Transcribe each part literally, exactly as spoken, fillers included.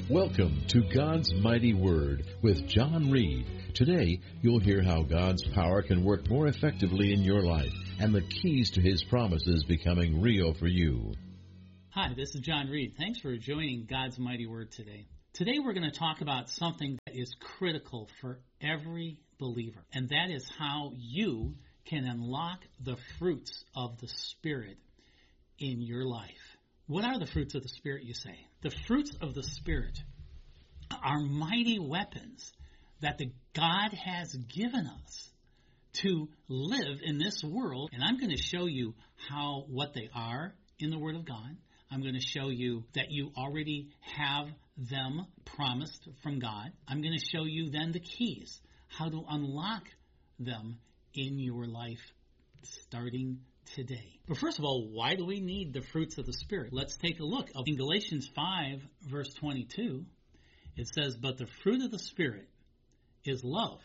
Welcome to God's Mighty Word with John Reed. Today, you'll hear how God's power can work more effectively in your life and the keys to His promises becoming real for you. Hi, this is John Reed. Thanks for joining God's Mighty Word today. Today we're going to talk about something that is critical for every believer, and that is how you can unlock the fruits of the Spirit in your life. What are the fruits of the Spirit, you say? The fruits of the Spirit are mighty weapons that the God has given us to live in this world. And I'm going to show you how what they are in the Word of God. I'm going to show you that you already have them promised from God. I'm going to show you then the keys, how to unlock them in your life starting today. But first of all, why do we need the fruits of the Spirit? Let's take a look. In Galatians five, verse twenty-two, it says, "But the fruit of the Spirit is love,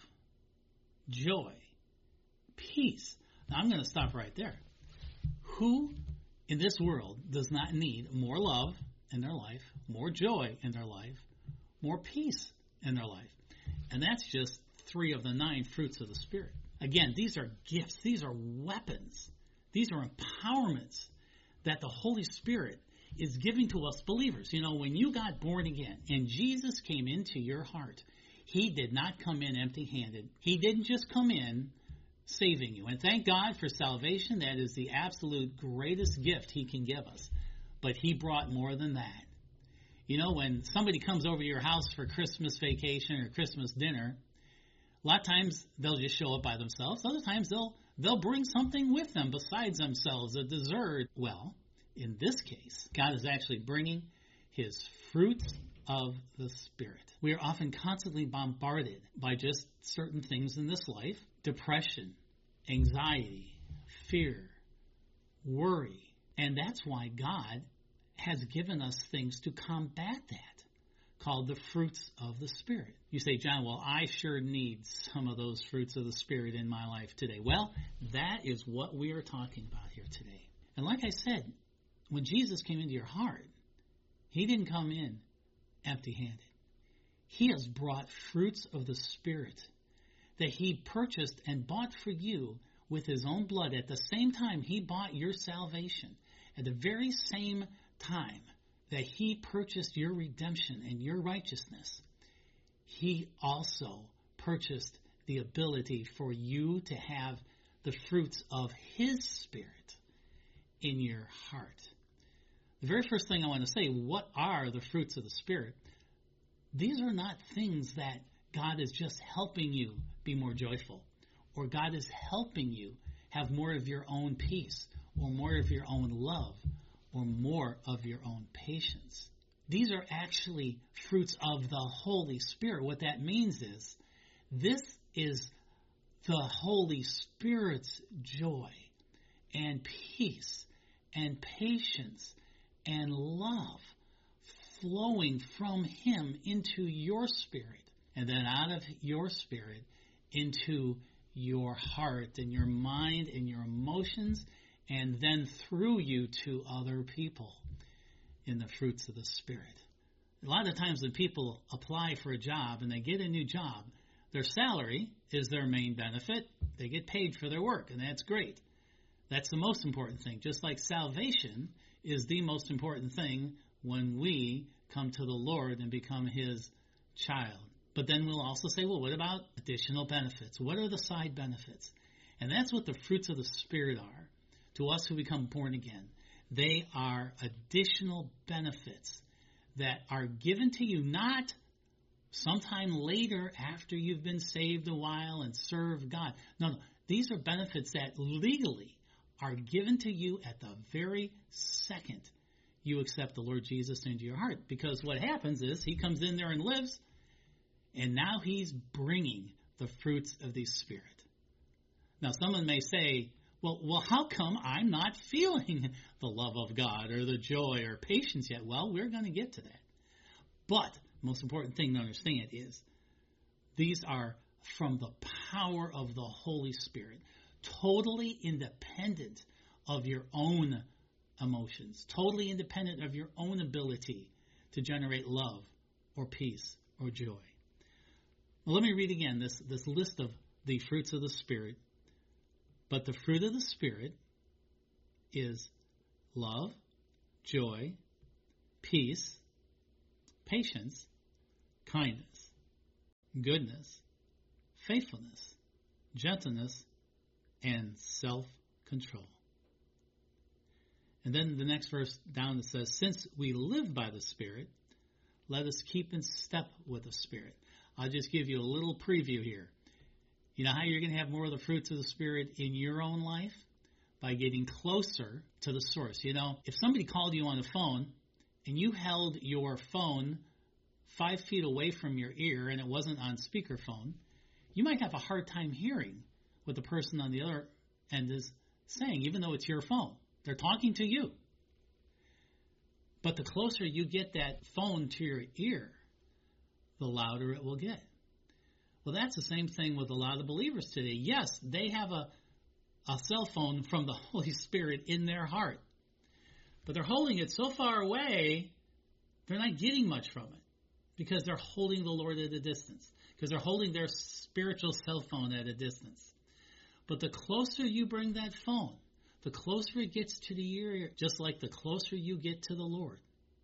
joy, peace." Now I'm going to stop right there. Who in this world does not need more love in their life, more joy in their life, more peace in their life? And that's just three of the nine fruits of the Spirit. Again, these are gifts. These are weapons. These are empowerments that the Holy Spirit is giving to us believers. You know, when you got born again and Jesus came into your heart, He did not come in empty-handed. He didn't just come in saving you. And thank God for salvation. That is the absolute greatest gift He can give us. But He brought more than that. You know, when somebody comes over to your house for Christmas vacation or Christmas dinner, a lot of times they'll just show up by themselves. Other times they'll they'll bring something with them besides themselves, a dessert. Well, in this case, God is actually bringing His fruits of the Spirit. We are often constantly bombarded by just certain things in this life: depression, anxiety, fear, worry. And that's why God has given us things to combat that, called the fruits of the Spirit. You say, "John, well, I sure need some of those fruits of the Spirit in my life today." Well, that is what we are talking about here today. And like I said, when Jesus came into your heart, He didn't come in empty-handed. He has brought fruits of the Spirit that He purchased and bought for you with His own blood. At the same time He bought your salvation, at the very same time that He purchased your redemption and your righteousness, He also purchased the ability for you to have the fruits of His Spirit in your heart. The very first thing I want to say, what are the fruits of the Spirit? These are not things that God is just helping you be more joyful, or God is helping you have more of your own peace, or more of your own love, or more of your own patience. These are actually fruits of the Holy Spirit. What that means is, this is the Holy Spirit's joy and peace and patience and love flowing from Him into your spirit, and then out of your spirit into your heart and your mind and your emotions, and then through you to other people in the fruits of the Spirit. A lot of times when people apply for a job and they get a new job, their salary is their main benefit. They get paid for their work, and that's great. That's the most important thing. Just like salvation is the most important thing when we come to the Lord and become His child. But then we'll also say, well, what about additional benefits? What are the side benefits? And that's what the fruits of the Spirit are to us who become born again. They are additional benefits that are given to you not sometime later after you've been saved a while and served God. No, no. These are benefits that legally are given to you at the very second you accept the Lord Jesus into your heart. Because what happens is He comes in there and lives, and now He's bringing the fruits of the Spirit. Now, someone may say, well, well, how come I'm not feeling the love of God or the joy or patience yet? Well, we're going to get to that. But the most important thing to understand is these are from the power of the Holy Spirit, totally independent of your own emotions, totally independent of your own ability to generate love or peace or joy. Well, let me read again this, this list of the fruits of the Spirit. But the fruit of the Spirit is love, joy, peace, patience, kindness, goodness, faithfulness, gentleness, and self-control. And then the next verse down it says, since we live by the Spirit, let us keep in step with the Spirit. I'll just give you a little preview here. You know how you're going to have more of the fruits of the Spirit in your own life? By getting closer to the source. You know, if somebody called you on the phone and you held your phone five feet away from your ear and it wasn't on speakerphone, you might have a hard time hearing what the person on the other end is saying, even though it's your phone. They're talking to you. But the closer you get that phone to your ear, the louder it will get. Well, that's the same thing with a lot of believers today. Yes, they have a, a cell phone from the Holy Spirit in their heart. But they're holding it so far away, they're not getting much from it. Because they're holding the Lord at a distance. Because they're holding their spiritual cell phone at a distance. But the closer you bring that phone, the closer it gets to the ear, just like the closer you get to the Lord,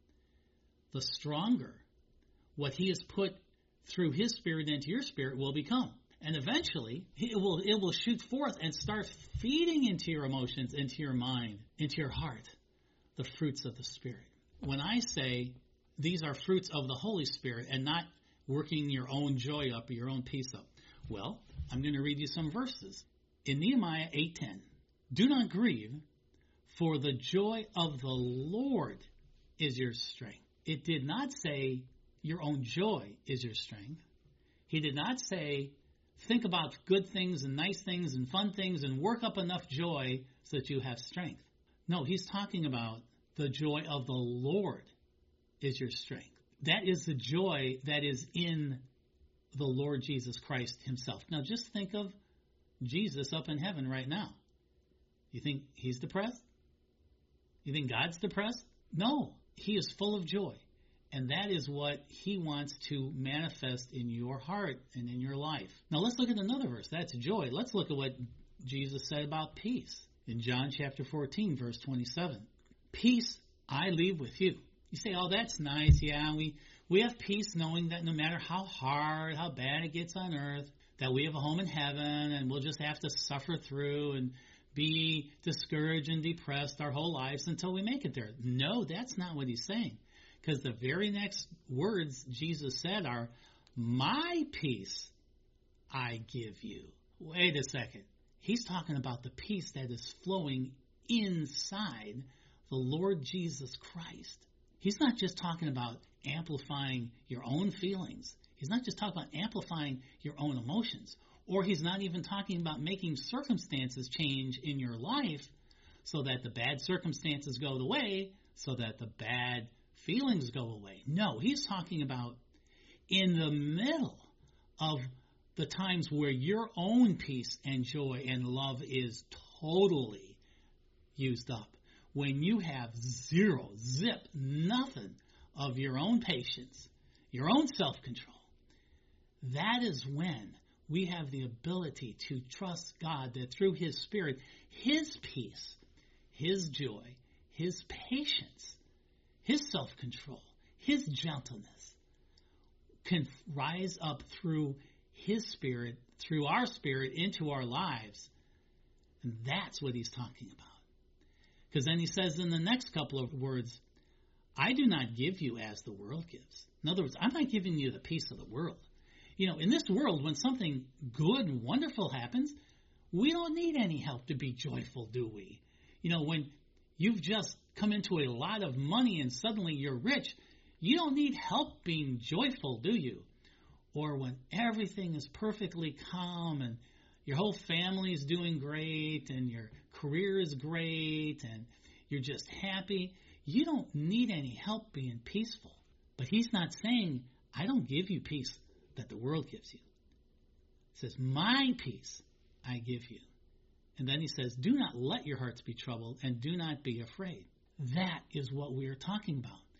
the stronger what He has put through His Spirit into your spirit will become. And eventually, it will, it will shoot forth and start feeding into your emotions, into your mind, into your heart, the fruits of the Spirit. When I say these are fruits of the Holy Spirit and not working your own joy up or your own peace up, well, I'm going to read you some verses. In Nehemiah eight ten, do not grieve, for the joy of the Lord is your strength. It did not say your own joy is your strength. He did not say think about good things and nice things and fun things and work up enough joy so that you have strength. No, he's talking about the joy of the Lord is your strength. That is the joy that is in the Lord Jesus Christ Himself. Now just think of Jesus up in heaven right now. You think He's depressed? You think God's depressed? No, He is full of joy. And that is what He wants to manifest in your heart and in your life. Now let's look at another verse. That's joy. Let's look at what Jesus said about peace. In John chapter fourteen, verse twenty-seven. Peace I leave with you. You say, oh, that's nice. Yeah, we, we have peace knowing that no matter how hard, how bad it gets on earth, that we have a home in heaven and we'll just have to suffer through and be discouraged and depressed our whole lives until we make it there. No, that's not what He's saying. Because the very next words Jesus said are, my peace I give you. Wait a second. He's talking about the peace that is flowing inside the Lord Jesus Christ. He's not just talking about amplifying your own feelings. He's not just talking about amplifying your own emotions. Or He's not even talking about making circumstances change in your life so that the bad circumstances go away, so that the bad feelings go away. No, He's talking about in the middle of the times where your own peace and joy and love is totally used up. When you have zero, zip, nothing of your own patience, your own self-control, that is when we have the ability to trust God that through His Spirit, His peace, His joy, His patience, His self-control, His gentleness can rise up through His Spirit, through our spirit, into our lives. And that's what He's talking about. Because then He says in the next couple of words, I do not give you as the world gives. In other words, I'm not giving you the peace of the world. You know, in this world, when something good and wonderful happens, we don't need any help to be joyful, do we? You know, when you've just come into a lot of money and suddenly you're rich, you don't need help being joyful, do you? Or when everything is perfectly calm and your whole family is doing great and your career is great and you're just happy, you don't need any help being peaceful. But He's not saying, I don't give you peace that the world gives you. He says, my peace I give you. And then He says, do not let your hearts be troubled and do not be afraid. That is what we are talking about.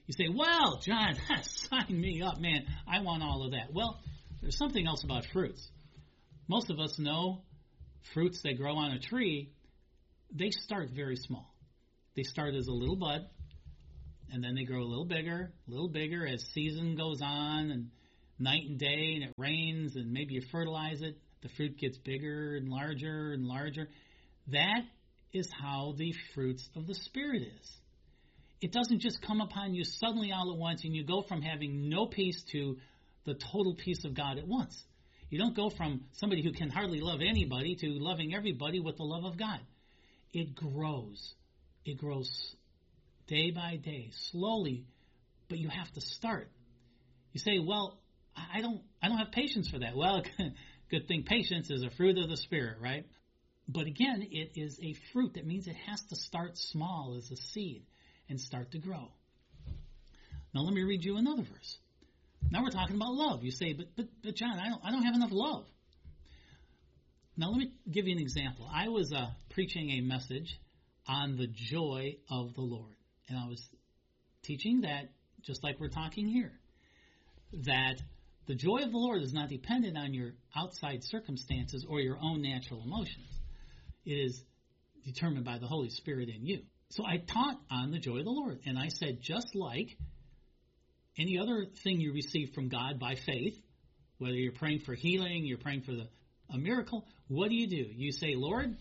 You say, well, John, sign me up, man. I want all of that. Well, there's something else about fruits. Most of us know fruits that grow on a tree, they start very small. They start as a little bud, and then they grow a little bigger, a little bigger as season goes on, and night and day, and it rains, and maybe you fertilize it. The fruit gets bigger and larger and larger. That is how the fruits of the Spirit is. It doesn't just come upon you suddenly all at once and you go from having no peace to the total peace of God at once. You don't go from somebody who can hardly love anybody to loving everybody with the love of God. It grows. It grows day by day, slowly, but you have to start. You say, well, I don't I don't have patience for that. Well, good thing patience is a fruit of the Spirit, right? But again, it is a fruit. That means it has to start small as a seed and start to grow. Now let me read you another verse. Now we're talking about love. You say, but but but John, I don't I don't have enough love. Now let me give you an example. I was uh, preaching a message on the joy of the Lord, and I was teaching that just like we're talking here, that the joy of the Lord is not dependent on your outside circumstances or your own natural emotions. It is determined by the Holy Spirit in you. So I taught on the joy of the Lord, and I said, just like any other thing you receive from God by faith, whether you're praying for healing, you're praying for the, a miracle, what do you do? You say, Lord,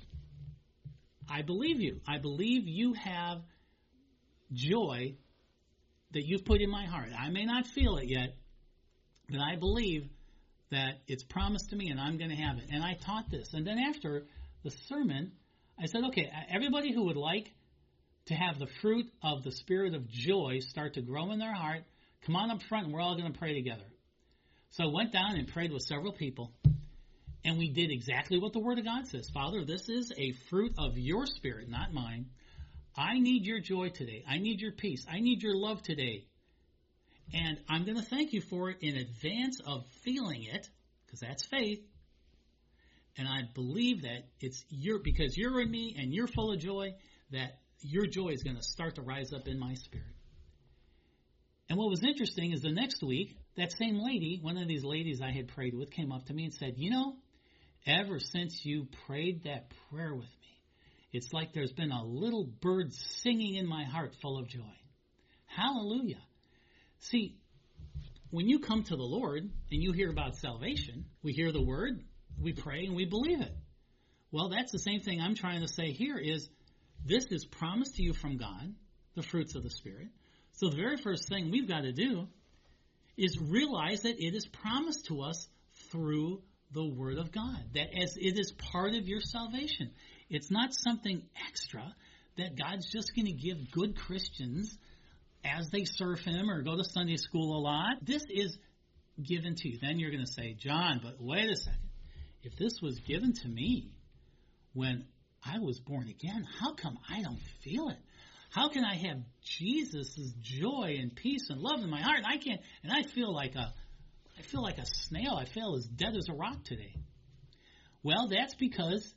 I believe you. I believe you have joy that you've put in my heart. I may not feel it yet, but I believe that it's promised to me and I'm going to have it. And I taught this. And then after the sermon, I said, okay, everybody who would like to have the fruit of the spirit of joy start to grow in their heart, come on up front and we're all going to pray together. So I went down and prayed with several people, and we did exactly what the Word of God says. Father, this is a fruit of your spirit, not mine. I need your joy today. I need your peace. I need your love today. And I'm going to thank you for it in advance of feeling it, because that's faith. And I believe that it's your, because you're in me and you're full of joy, that your joy is going to start to rise up in my spirit. And what was interesting is the next week, that same lady, one of these ladies I had prayed with, came up to me and said, you know, ever since you prayed that prayer with me, it's like there's been a little bird singing in my heart full of joy. Hallelujah. See, when you come to the Lord and you hear about salvation, we hear the word, we pray, and we believe it. Well, that's the same thing I'm trying to say here is this is promised to you from God, the fruits of the Spirit. So the very first thing we've got to do is realize that it is promised to us through the Word of God, that as it is part of your salvation. It's not something extra that God's just going to give good Christians as they serve Him or go to Sunday school a lot. This is given to you. Then you're going to say, John, but wait a second. If this was given to me when I was born again, how come I don't feel it? How can I have Jesus' joy and peace and love in my heart? And I can't, and I feel like a, I feel like a snail. I feel as dead as a rock today. Well, that's because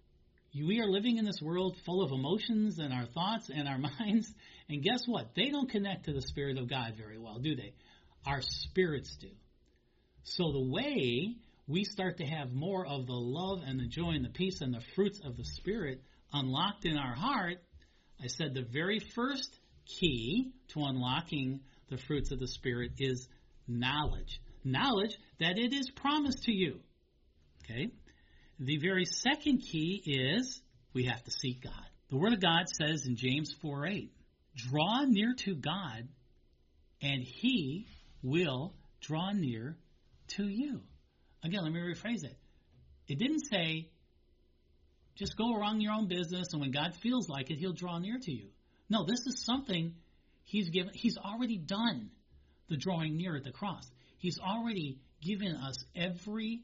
we are living in this world full of emotions and our thoughts and our minds. And guess what? They don't connect to the Spirit of God very well, do they? Our spirits do. So the way we start to have more of the love and the joy and the peace and the fruits of the Spirit unlocked in our heart, I said the very first key to unlocking the fruits of the Spirit is knowledge. Knowledge that it is promised to you. Okay? The very second key is we have to seek God. The Word of God says in James four eight, draw near to God, and He will draw near to you. Again, let me rephrase it. It didn't say, just go around your own business, and when God feels like it, He'll draw near to you. No, this is something He's given. He's already done the drawing near at the cross. He's already given us every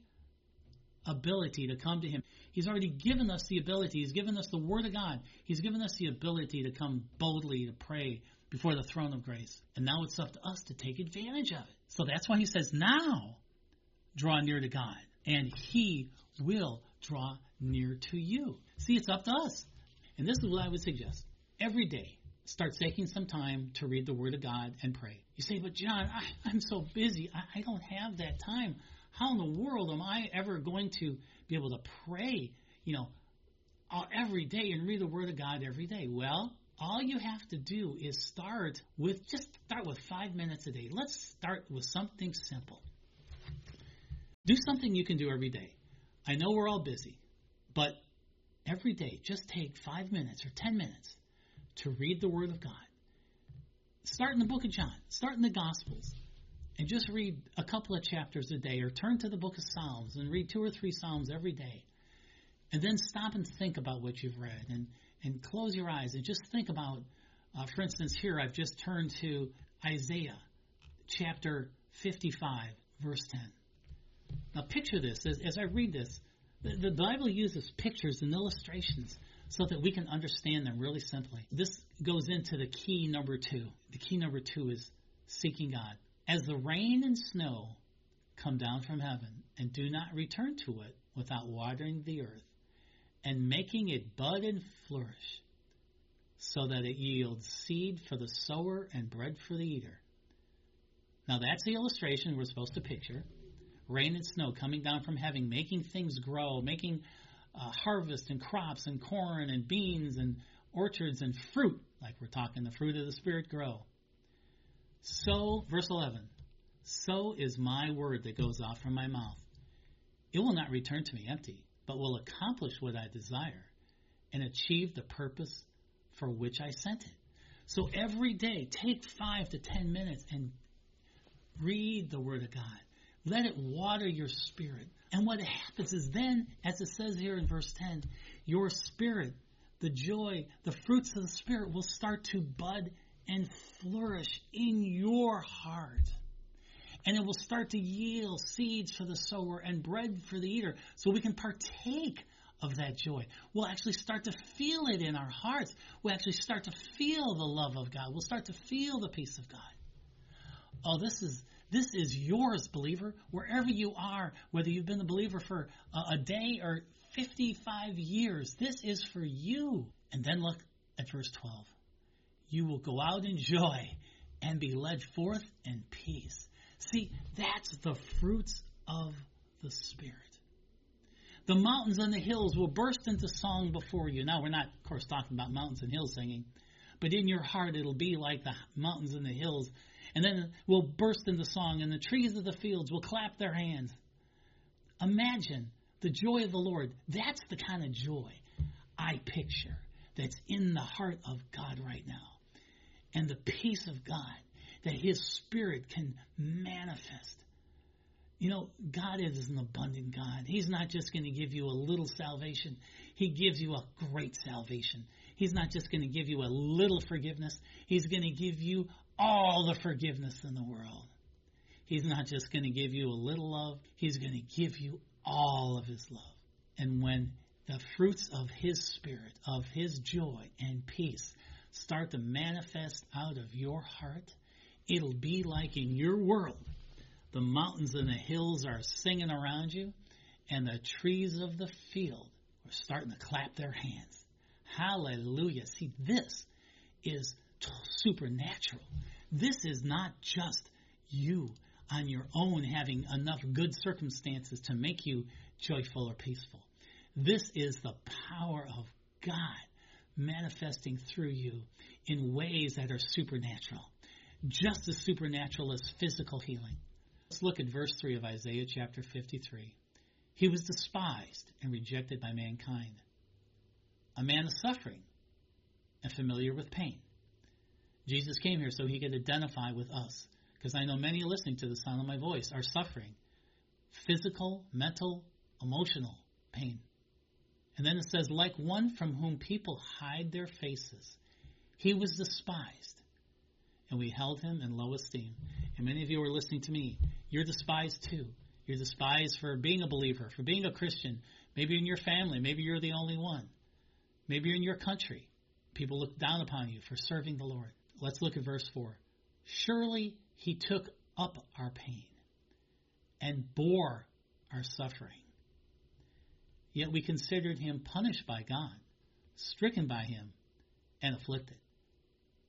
ability to come to Him. He's already given us the ability. He's given us the Word of God. He's given us the ability to come boldly to pray before the throne of grace. And now it's up to us to take advantage of it. So that's why He says, now draw near to God, and He will draw near to you. See, it's up to us. And this is what I would suggest. Every day, start taking some time to read the Word of God and pray. You say, but John, I, I'm so busy. I, I don't have that time. How in the world am I ever going to be able to pray, you know, uh, every day and read the Word of God every day? Well, all you have to do is start with, just start with five minutes a day. Let's start with something simple. Do something you can do every day. I know we're all busy, but every day, just take five minutes or ten minutes to read the Word of God. Start in the book of John. Start in the Gospels. And just read a couple of chapters a day, or turn to the book of Psalms and read two or three Psalms every day. And then stop and think about what you've read. And, and close your eyes and just think about, uh, for instance, here I've just turned to Isaiah chapter fifty-five, verse ten. Now picture this. As, as I read this, the, the Bible uses pictures and illustrations so that we can understand them really simply. This goes into the key number two. The key number two is seeking God. As the rain and snow come down from heaven and do not return to it without watering the earth and making it bud and flourish, so that it yields seed for the sower and bread for the eater. Now that's the illustration we're supposed to picture. Rain and snow coming down from heaven, making things grow, making uh, harvest and crops and corn and beans and orchards and fruit, like we're talking, the fruit of the Spirit grow. So, verse eleven, so is my word that goes out from my mouth. It will not return to me empty, but will accomplish what I desire and achieve the purpose for which I sent it. So every day, take five to ten minutes and read the Word of God. Let it water your spirit. And what happens is then, as it says here in verse ten, your spirit, the joy, the fruits of the Spirit will start to bud and flourish in your heart. And it will start to yield seeds for the sower and bread for the eater, so we can partake of that joy. We'll actually start to feel it in our hearts. We'll actually start to feel the love of God. We'll start to feel the peace of God. Oh, this is this is yours, believer, wherever you are, whether you've been a believer for a, a day or fifty-five years. This is for you. And then look at verse twelve. You will go out in joy and be led forth in peace. See, that's the fruits of the Spirit. The mountains and the hills will burst into song before you. Now, we're not, of course, talking about mountains and hills singing, but in your heart it'll be like the mountains and the hills. And then we'll burst into song, and the trees of the fields will clap their hands. Imagine the joy of the Lord. That's the kind of joy I picture that's in the heart of God right now. And the peace of God that His Spirit can manifest. You know, God is an abundant God. He's not just going to give you a little salvation. He gives you a great salvation. He's not just going to give you a little forgiveness. He's going to give you all the forgiveness in the world. He's not just going to give you a little love. He's going to give you all of His love. And when the fruits of His Spirit, of His joy and peace start to manifest out of your heart, it'll be like in your world, the mountains and the hills are singing around you, and the trees of the field are starting to clap their hands. Hallelujah. See, this is supernatural. This is not just you on your own having enough good circumstances to make you joyful or peaceful. This is the power of God manifesting through you in ways that are supernatural, just as supernatural as physical healing. Let's look at verse three of Isaiah chapter fifty-three. He was despised and rejected by mankind, a man of suffering and familiar with pain. Jesus came here so He could identify with us, because I know many listening to the sound of my voice are suffering physical, mental, emotional pain. And then it says, like one from whom people hide their faces, He was despised, and we held Him in low esteem. And many of you are listening to me. You're despised too. You're despised for being a believer, for being a Christian. Maybe in your family. Maybe you're the only one. Maybe you're in your country. People look down upon you for serving the Lord. Let's look at verse four. Surely He took up our pain and bore our suffering. Yet we considered Him punished by God, stricken by Him, and afflicted.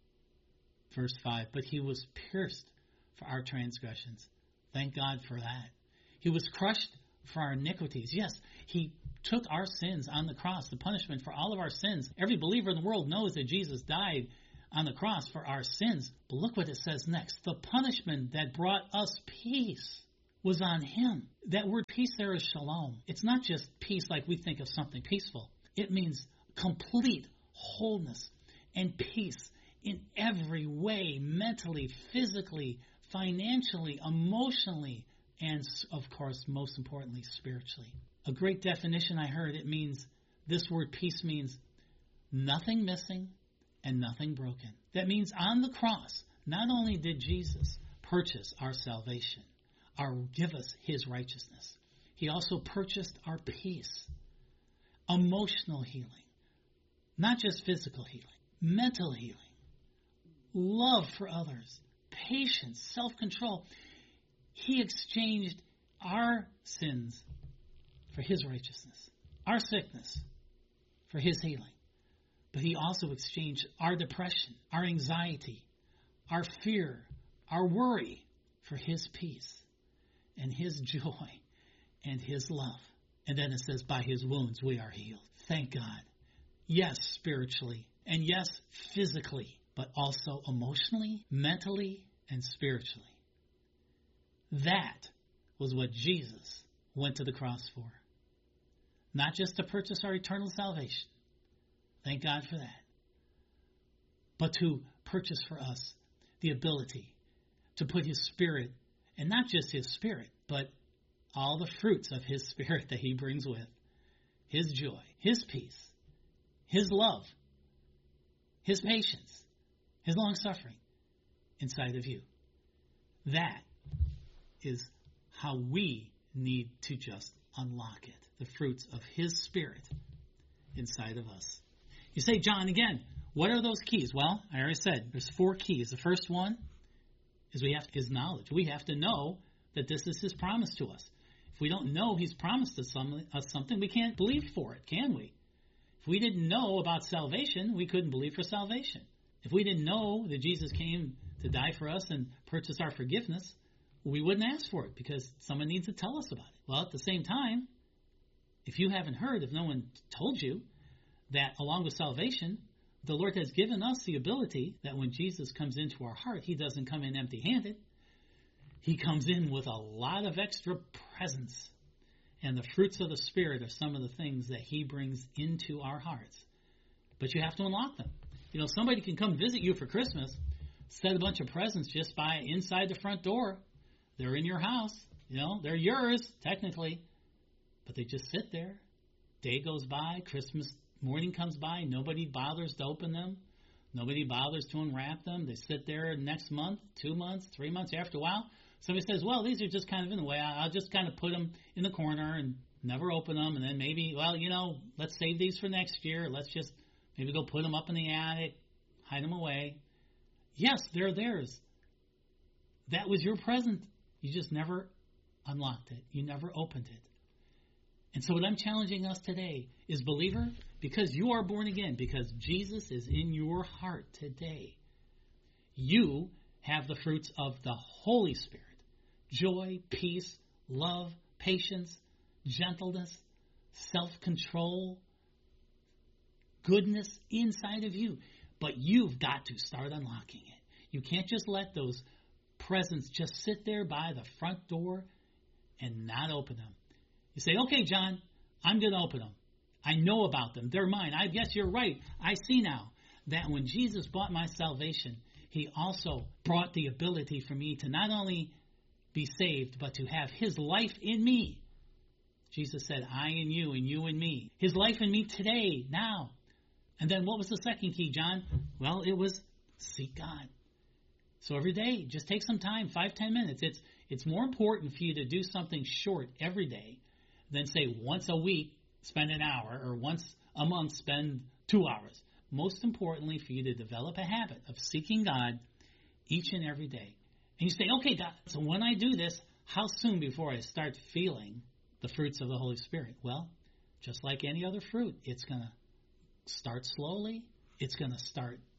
verse five, but he was pierced for our transgressions. Thank God for that. He was crushed for our iniquities. Yes, he took our sins on the cross, the punishment for all of our sins. Every believer in the world knows that Jesus died on the cross for our sins. But look what it says next. The punishment that brought us peace was on him. That word peace there is shalom. It's not just peace like we think of something peaceful. It means complete wholeness and peace in every way, mentally, physically, financially, emotionally, and, of course, most importantly, spiritually. A great definition I heard, it means, this word peace means nothing missing and nothing broken. That means on the cross, not only did Jesus purchase our salvation, or give us his righteousness, he also purchased our peace, emotional healing, not just physical healing, mental healing, love for others, patience, self-control. He exchanged our sins for his righteousness, our sickness for his healing. But he also exchanged our depression, our anxiety, our fear, our worry for his peace and his joy and his love. And then it says, by his wounds we are healed. Thank God. Yes, spiritually, and yes, physically, but also emotionally, mentally, and spiritually. That was what Jesus went to the cross for. Not just to purchase our eternal salvation. Thank God for that. But to purchase for us the ability to put his Spirit, and not just his Spirit, but all the fruits of his Spirit that he brings with. His joy, his peace, his love, his patience, his long-suffering inside of you. That is how we need to just unlock it, the fruits of his Spirit inside of us. You say, John, again, what are those keys? Well, I already said there's four keys. The first one is we have his knowledge. We have to know that this is his promise to us. If we don't know he's promised us something, we can't believe for it, can we? If we didn't know about salvation, we couldn't believe for salvation. If we didn't know that Jesus came to die for us and purchase our forgiveness, we wouldn't ask for it because someone needs to tell us about it. Well, at the same time, if you haven't heard, if no one told you, that along with salvation, the Lord has given us the ability that when Jesus comes into our heart, he doesn't come in empty-handed. He comes in with a lot of extra presence. And the fruits of the Spirit are some of the things that he brings into our hearts. But you have to unlock them. You know, somebody can come visit you for Christmas, set a bunch of presents just by inside the front door. They're in your house. You know, they're yours, technically. But they just sit there. Day goes by, Christmas morning comes by, nobody bothers to open them. Nobody bothers to unwrap them. They sit there next month, two months, three months. After a while, somebody says, well, these are just kind of in the way. I'll just kind of put them in the corner and never open them. And then maybe, well, you know, let's save these for next year. Let's just maybe go put them up in the attic, hide them away. Yes, they're theirs. That was your present. You just never unlocked it. You never opened it. And so what I'm challenging us today is, believer, because you are born again, because Jesus is in your heart today, you have the fruits of the Holy Spirit. Joy, peace, love, patience, gentleness, self-control, goodness inside of you. But you've got to start unlocking it. You can't just let those presents just sit there by the front door and not open them. You say, okay, John, I'm going to open them. I know about them. They're mine. I guess you're right. I see now that when Jesus bought my salvation, he also brought the ability for me to not only be saved, but to have his life in me. Jesus said, I in you and you in me. His life in me today, now. And then what was the second key, John? Well, it was seek God. So every day, just take some time, five, ten minutes. It's, it's more important for you to do something short every day than say once a week, spend an hour, or once a month, spend two hours. Most importantly, for you to develop a habit of seeking God each and every day. And you say, okay, God, so when I do this, how soon before I start feeling the fruits of the Holy Spirit? Well, just like any other fruit, it's going to start slowly. It's going to start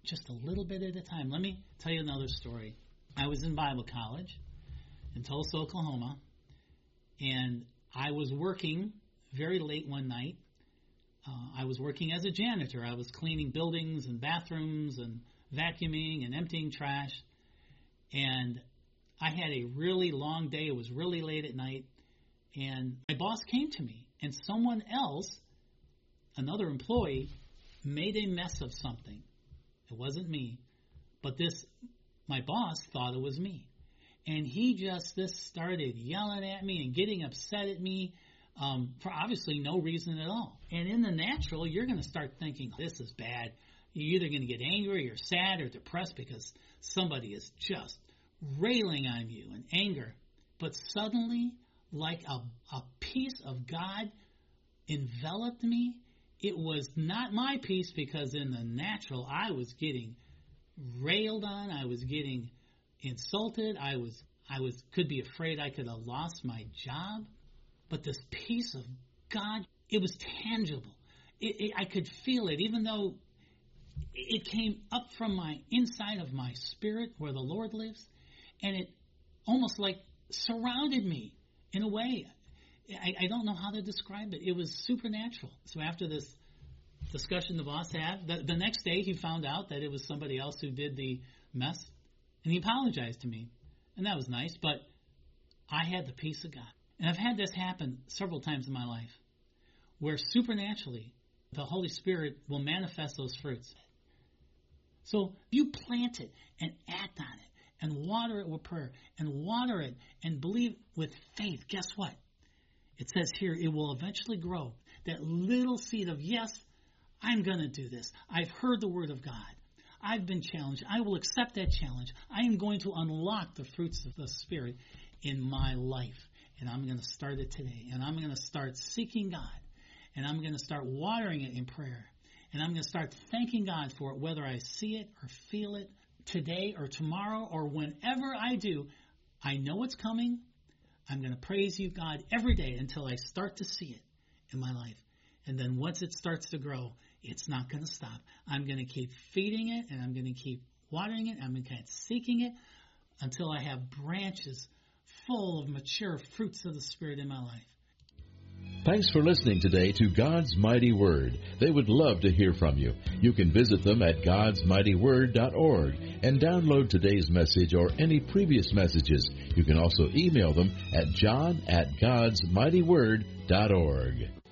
just a little bit at a time. Let me tell you another story. I was in Bible college in Tulsa, Oklahoma, and I was working very late one night. Uh, I was working as a janitor. I was cleaning buildings and bathrooms and vacuuming and emptying trash. And I had a really long day. It was really late at night. And my boss came to me, and someone else, another employee, made a mess of something. It wasn't me. But this, my boss thought it was me. And he just this started yelling at me and getting upset at me um, for obviously no reason at all. And in the natural, you're going to start thinking, this is bad. You're either going to get angry or sad or depressed because somebody is just railing on you in anger. But suddenly, like a, a peace of God enveloped me. It was not my peace because in the natural, I was getting railed on. I was getting insulted. I was, I was, could be afraid I could have lost my job. But this peace of God, it was tangible. It, it, I could feel it, even though it came up from my inside of my spirit where the Lord lives. And it almost like surrounded me in a way. I, I don't know how to describe it. It was supernatural. So after this discussion the boss had, the, the next day he found out that it was somebody else who did the mess. And he apologized to me. And that was nice. But I had the peace of God. And I've had this happen several times in my life where supernaturally the Holy Spirit will manifest those fruits. So you plant it and act on it and water it with prayer and water it and believe with faith. Guess what? It says here it will eventually grow. That little seed of, yes, I'm going to do this. I've heard the word of God. I've been challenged. I will accept that challenge. I am going to unlock the fruits of the Spirit in my life. And I'm going to start it today. And I'm going to start seeking God. And I'm going to start watering it in prayer. And I'm going to start thanking God for it, whether I see it or feel it today or tomorrow or whenever I do. I know it's coming. I'm going to praise you, God, every day until I start to see it in my life. And then once it starts to grow, it's not going to stop. I'm going to keep feeding it, and I'm going to keep watering it. I'm going to keep seeking it until I have branches full of mature fruits of the Spirit in my life. Thanks for listening today to God's Mighty Word. They would love to hear from you. You can visit them at gods mighty word dot org and download today's message or any previous messages. You can also email them at john at gods mighty word dot org.